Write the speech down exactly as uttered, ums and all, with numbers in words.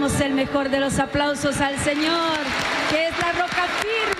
Demos el mejor de los aplausos al Señor, que es la roca firme.